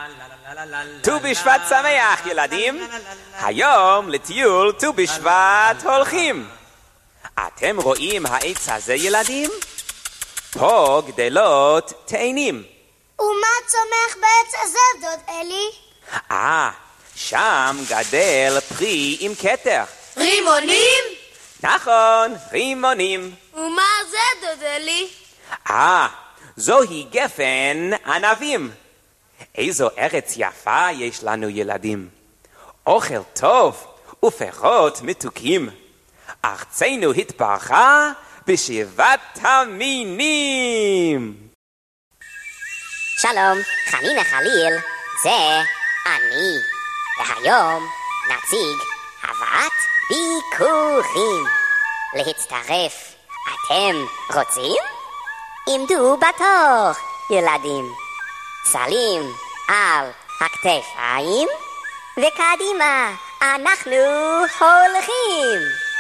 ט"ו בשבט שמח ילדים, היום לטיול ט"ו בשבט הולכים. אתם רואים העץ הזה ילדים? פה גדלות תאנים. ומה צומח בעץ הזה דוד אלי? שם גדל פרי עם כתר. רימונים? נכון, רימונים. ומה זה דוד אלי? זוהי גפן ענבים. איזו ארץ יפה יש לנו ילדים. אוכל טוב ופירות מתוקים. ארצנו התברכה בשבעת המינים. שלום, חנינה חליל, זה אני. והיום נציג הבאת ביקורים. להצטרף, אתם רוצים? עמדו בתור, ילדים. סלים על הכתפיים, וקדימה אנחנו הולכים.